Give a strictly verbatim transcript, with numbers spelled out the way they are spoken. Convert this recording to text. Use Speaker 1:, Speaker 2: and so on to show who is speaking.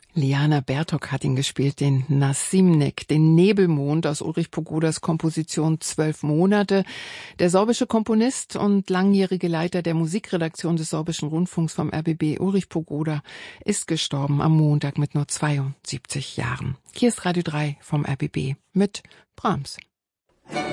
Speaker 1: Liana Bertok hat ihn gespielt, den Nasimnek, den Nebelmond aus Ulrich Pogodas Komposition Zwölf Monate. Der sorbische Komponist und langjährige Leiter der Musikredaktion des Sorbischen Rundfunks vom R B B, Ulrich Pogoda, ist gestorben am Montag mit nur zweiundsiebzig Jahren. Hier ist Radio drei vom R B B mit Brahms.